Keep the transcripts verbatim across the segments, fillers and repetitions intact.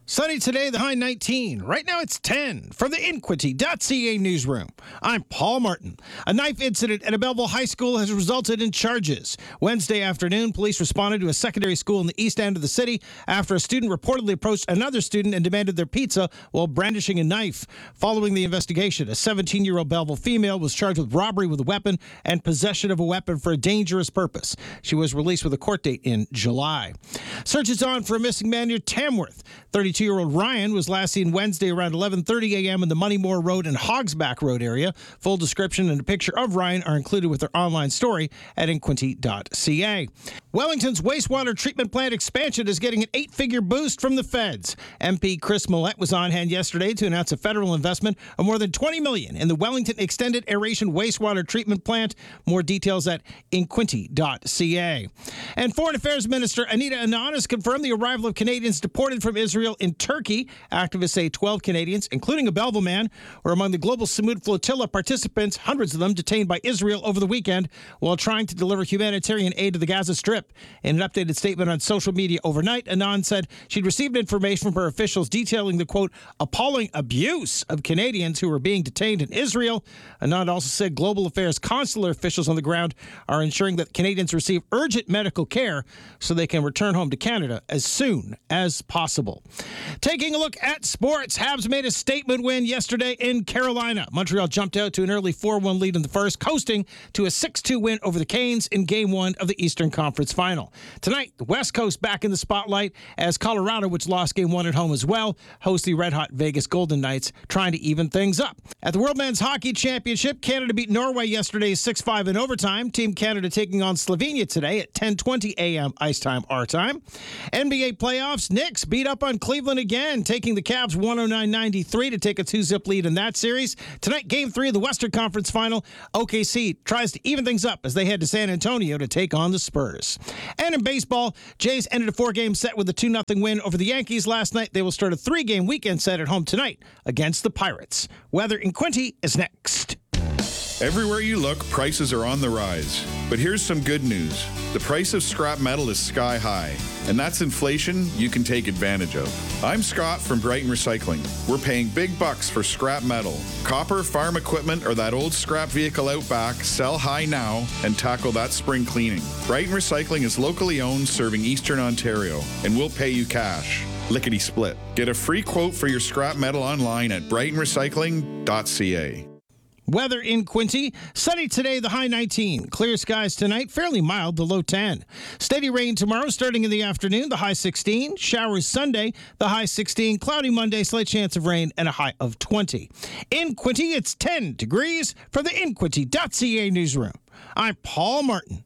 Sunny today, the high nineteen. Right now it's ten. From the Inquity dot C A newsroom, I'm Paul Martin. A knife incident at a Belleville high school has resulted in charges. Wednesday afternoon, police responded to a secondary school in the east end of the city after a student reportedly approached another student and demanded their pizza while brandishing a knife. Following the investigation, a seventeen-year-old Belleville female was charged with robbery with a weapon and possession of a weapon for a dangerous purpose. She was released with a court date in July. Search is on for a missing man near Tamworth. thirty-two-year-old Ryan was last seen Wednesday around eleven thirty a.m. in the Moneymore Road and Hogsback Road area. Full description and a picture of Ryan are included with their online story at inquity dot C A. Wellington's wastewater treatment plant expansion is getting an eight-figure boost from the feds. M P Chris Millette was on hand yesterday to announce a federal investment of more than twenty million dollars in the Wellington Extended Aeration Wastewater Treatment Plant. More details at inquity dot C A. And Foreign Affairs Minister Anita Anand has confirmed the arrival of Canadians deported from Israel in Turkey. Activists say twelve Canadians, including a Belleville man, were among the Global Samud Flotilla participants, hundreds of them detained by Israel over the weekend while trying to deliver humanitarian aid to the Gaza Strip. In an updated statement on social media overnight, Anand said she'd received information from her officials detailing the, quote, appalling abuse of Canadians who were being detained in Israel. Anand also said global affairs consular officials on the ground are ensuring that Canadians receive urgent medical care so they can return home to Canada as soon as possible. Taking a look at sports, Habs made a statement win yesterday in Carolina. Montreal jumped out to an early four one lead in the first, coasting to a six two win over the Canes in Game one of the Eastern Conference Final. Tonight, the West Coast back in the spotlight as Colorado, which lost Game one at home as well, hosts the red-hot Vegas Golden Knights, trying to even things up. At the World Men's Hockey Championship, Canada beat Norway yesterday six five in overtime. Team Canada taking on Slovenia today at ten twenty a.m. ice time, our time. N B A playoffs, Knicks beat up on Cleveland again, taking the Cavs one oh nine ninety-three to take a two-zip lead in that series. Tonight, Game three of the Western Conference Final, O K C tries to even things up as they head to San Antonio to take on the Spurs. And in baseball, Jays ended a four-game set with a two nothing win over the Yankees last night. They will start a three-game weekend set at home tonight against the Pirates. Weather in Quinty is next. Everywhere you look, prices are on the rise. But here's some good news. The price of scrap metal is sky high, and that's inflation you can take advantage of. I'm Scott from Brighton Recycling. We're paying big bucks for scrap metal. Copper, farm equipment, or that old scrap vehicle out back, sell high now and tackle that spring cleaning. Brighton Recycling is locally owned, serving Eastern Ontario, and we'll pay you cash. Lickety split. Get a free quote for your scrap metal online at brighton recycling dot C A. Weather in Quinty. Sunny today, the high nineteen. Clear skies tonight, fairly mild, the low ten. Steady rain tomorrow, starting in the afternoon, the high sixteen. Showers Sunday, the high sixteen. Cloudy Monday, slight chance of rain, and a high of twenty. In Quinty, it's ten degrees. From the inquity dot C A newsroom, I'm Paul Martin.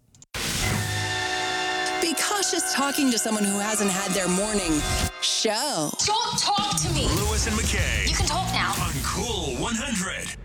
Be cautious talking to someone who hasn't had their morning show. Don't talk to me. Lewis and McKay. You can talk now. On Cool one hundred.